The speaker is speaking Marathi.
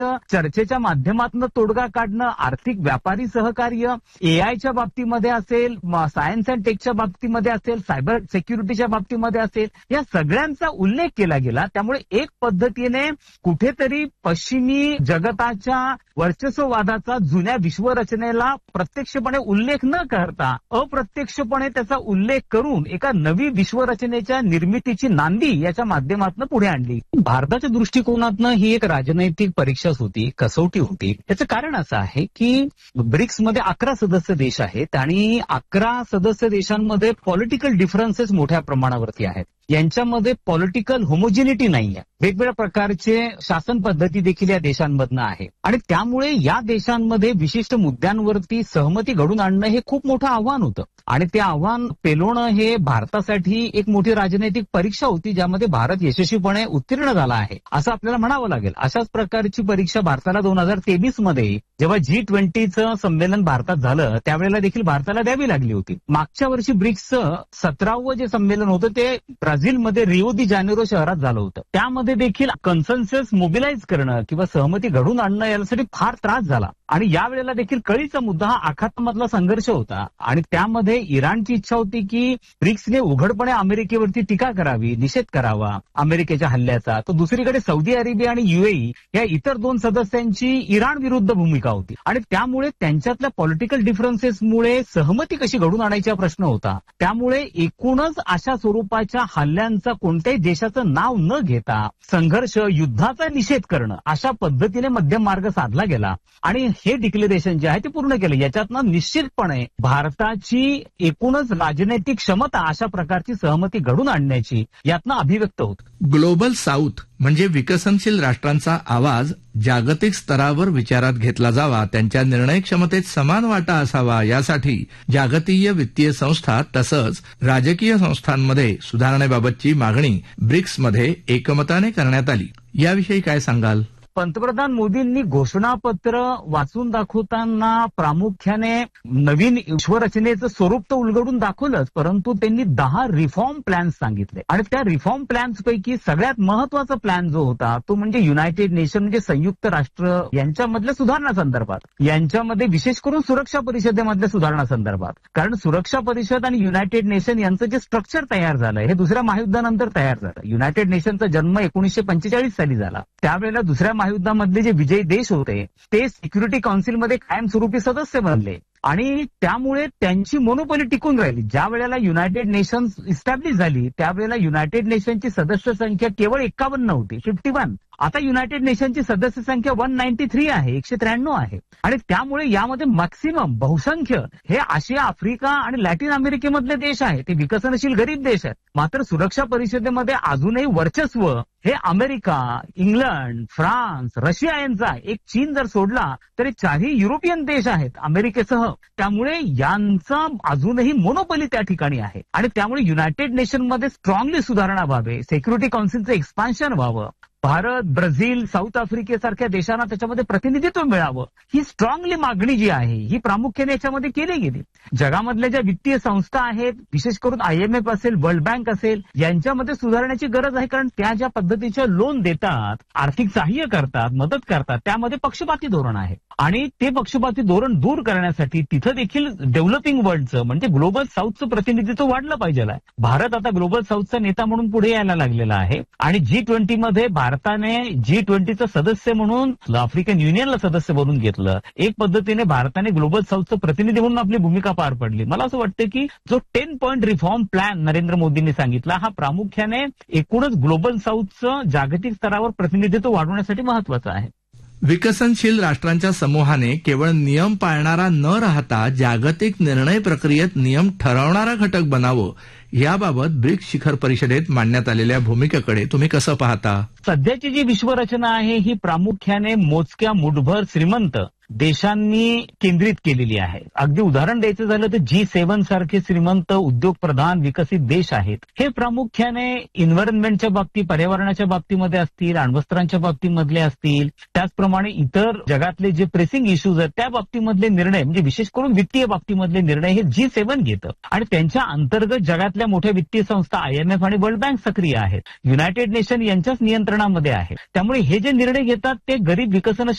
चर्चेच्या माध्यमातून तोडगा काढणं, आर्थिक व्यापारी सहकार्य, एआयच्या बाबतीमध्ये असेल, सायन्स अँड टेकच्या बाबतीमध्ये असेल, सायबर सिक्युरिटीच्या बाबतीमध्ये असेल, या सगळ्यांचा उल्लेख केला गेला. त्यामुळे एक पद्धतीने कुठेतरी पश्चिमी जगताच्या वर्चस्ववादाचा जुन्या विश्वरचनेला प्रत्यक्षपणे उल्लेख न करता अप्रत्यक्षपणे त्याचा उल्लेख करून एका नवी विश्वरचनेच्या निर्मितीची नांदी याच्या माध्यमातून पुढे आणली. भारताच्या दृष्टिकोनातनं ही एक राजनैतिक परीक्षाच होती, कसोटी होती. त्याचं कारण असं आहे की ब्रिक्समध्ये 11 सदस्य देश आहेत आणि 11 सदस्य देशांमध्ये पॉलिटिकल डिफरन्सेस मोठ्या प्रमाणावरती आहेत. यांच्यामध्ये पॉलिटिकल होमोजिनिटी नाही आहे. वेगवेगळ्या प्रकारचे शासन पद्धती देखील या देशांमधनं आहे आणि त्यामुळे या देशांमध्ये विशिष्ट मुद्द्यांवरती सहमती घडून आणणं हे खूप मोठं आव्हान होतं आणि ते आव्हान पेलवणं हे भारतासाठी एक मोठी राजनैतिक परीक्षा होती, ज्यामध्ये भारत यशस्वीपणे उत्तीर्ण झाला आहे असं आपल्याला म्हणावं लागेल. अशाच प्रकारची परीक्षा भारताला 2023 मध्ये जेव्हा G20चं संमेलन भारतात झालं त्यावेळेला देखील भारताला द्यावी लागली होती. मागच्या वर्षी ब्रिक्सचं 17वं जे संमेलन होतं ते ब्राझीलमध्ये रिओ दी जानेरो शहरात झालं होतं. त्यामध्ये देखील कन्सेन्सस मोबिलाइज करणं किंवा सहमती घडून आणणं यासाठी फार त्रास झाला आणि यावेळेला देखील कळीचा मुद्दा हा आखातामधला संघर्ष होता आणि त्यामध्ये इराणची इच्छा होती की ब्रिक्सने उघडपणे अमेरिकेवरती टीका करावी, निषेध करावा अमेरिकेच्या हल्ल्याचा. तर दुसरीकडे सौदी अरेबिया आणि UAE या इतर 2 सदस्यांची इराण विरुद्ध भूमिका होती आणि त्यामुळे त्यांच्यातल्या पॉलिटिकल डिफरन्सेसमुळे सहमती कशी घडून आणायचा प्रश्न होता. त्यामुळे एकूणच अशा स्वरूपाच्या हल्ल्यांचा कोणत्याही देशाचं नाव न घेता संघर्ष, युद्धाचा निषेध करणं अशा पद्धतीने मध्यम मार्ग साधला गेला आणि हे डिक्लेरेशन जे आहे ते पूर्ण केलं. याच्यातनं निश्चितपणे भारताची एकूणच राजनैतिक क्षमता अशा प्रकारची सहमती घडून आणण्याची यातनं अभिव्यक्त होत. ग्लोबल साऊथ म्हणजे विकसनशील राष्ट्रांचा आवाज जागतिक स्तरावर विचारात घेतला जावा, त्यांच्या निर्णय क्षमतेत समान वाटा असावा, यासाठी जागतिक वित्तीय संस्था तसंच राजकीय संस्थांमध्ये सुधारणेबाबतची मागणी ब्रिक्समध्ये एकमताने करण्यात आली. याविषयी काय सांगाल? पंतप्रधान मोदींनी घोषणापत्र वाचून दाखवताना प्रामुख्याने नवीन विश्वरचनेचं स्वरूप तर उलगडून दाखवलंच, परंतु त्यांनी 10 रिफॉर्म प्लॅन्स सांगितले आणि त्या रिफॉर्म प्लॅन्स पैकी सगळ्यात महत्वाचा प्लॅन जो होता तो म्हणजे युनायटेड नेशन म्हणजे संयुक्त राष्ट्र यांच्यामधल्या सुधारणा संदर्भात, यांच्यामध्ये विशेष करून सुरक्षा परिषदेमधल्या सुधारणा संदर्भात. कारण सुरक्षा परिषद आणि युनायटेड नेशन यांचं जे स्ट्रक्चर तयार झालंय हे दुसऱ्या महायुद्धानंतर तयार झालं. युनायटेड नेशनचा जन्म 1945 साली झाला. त्यावेळेला दुसऱ्या महायुद्धामधले जे विजयी देश होते ते सिक्युरिटी काउन्सिलमध्ये कायमस्वरूपी सदस्य बनले आणि त्यामुळे त्यांची मोनोपोली टिकून राहिली. ज्या वेळेला युनायटेड नेशन्स इस्टॅब्लिश झाली त्यावेळेला युनायटेड नेशनची सदस्य संख्या केवळ 51 होती, 51. आता युनायटेड नेशनची सदस्य संख्या 193 आहे, 193 आहे आणि त्यामुळे यामध्ये मॅक्सिमम बहुसंख्य हे आशिया, आफ्रिका आणि लॅटिन अमेरिकेमधले देश आहेत. ते विकसनशील गरीब देश आहेत. मात्र सुरक्षा परिषदेमध्ये अजूनही वर्चस्व हे अमेरिका, इंग्लंड, फ्रान्स, रशिया यांचा, एक चीन जर सोडला तरी 4ही युरोपियन देश आहेत अमेरिकेसह. त्यामुळे यांचा अजूनही मोनोपोली त्या ठिकाणी आहे आणि त्यामुळे युनायटेड नेशनमध्ये स्ट्रॉंगली सुधारणा व्हावे, सिक्युरिटी काउन्सिलचं एक्सपान्शन व्हावं, भारत, ब्राझील, साऊथ आफ्रिकेसारख्या देशांना त्याच्यामध्ये प्रतिनिधित्व मिळावं, ही स्ट्रॉंगली मागणी जी आहे ही प्रामुख्याने याच्यामध्ये केली गेली. जगामधल्या ज्या वित्तीय संस्था आहेत, विशेष करून IMF असेल, वर्ल्ड बँक असेल, यांच्यामध्ये सुधारण्याची गरज आहे. कारण त्या ज्या पद्धतीच्या लोन देतात, आर्थिक सहाय्य करतात, मदत करतात, त्यामध्ये पक्षपाती धोरण आहे आणि ते पक्षपाती धोरण दूर करण्यासाठी तिथं देखील डेव्हलपिंग वर्ल्डचं म्हणजे ग्लोबल साऊथचं प्रतिनिधित्व वाढलं पाहिजे. भारत आता ग्लोबल साऊथचा नेता म्हणून पुढे यायला लागलेला आहे आणि G20 मध्ये भारताने G20चं सदस्य म्हणून आफ्रिकन युनियनला सदस्य बनवून घेतलं. एक पद्धतीने भारताने ग्लोबल साऊथचं प्रतिनिधी म्हणून आपली भूमिका पार पडली. मला असं वाटतं की जो 10 पॉइंट रिफॉर्म प्लॅन नरेंद्र मोदींनी सांगितला हा प्रामुख्याने एकूणच ग्लोबल साऊथचं जागतिक स्तरावर प्रतिनिधित्व वाढवण्यासाठी महत्वाचं आहे. विकसनशील राष्ट्रांच्या समूहाने केवळ नियम पाळणारा न राहता जागतिक निर्णय प्रक्रियेत नियम ठरवणारा घटक बनावं, याबाबत ब्रिक्स शिखर परिषदेत मांडण्यात आलेल्या भूमिकेकडे तुम्ही कसं पाहता? सध्याची जी विश्वरचना आहे ही प्रामुख्याने मोजक्या मुठभर श्रीमंत देशांनी केंद्रित केलेली आहे. अगदी उदाहरण द्यायचं झालं तर G7 सारखे श्रीमंत उद्योग प्रधान विकसित देश आहेत. हे प्रामुख्याने एन्व्हायरमेंटच्या बाबतीत, पर्यावरणाच्या बाबतीमध्ये असतील, अण्वस्त्रांच्या बाबतीमधले असतील, त्याचप्रमाणे इतर जगातले जे प्रेसिंग इश्यूज आहेत त्या बाबतीमधले निर्णय म्हणजे विशेष करून वित्तीय बाबतीमधले निर्णय हे G7 घेतं आणि त्यांच्या अंतर्गत जगातल्या जगातल्या मोठ्या वित्तीय संस्था IMF आणि वर्ल्ड बँक सक्रिय आहेत. युनायटेड नेशन यांच्याच नियंत्रणामध्ये आहे. त्यामुळे हे जे निर्णय घेतात ते गरीब विकसनशील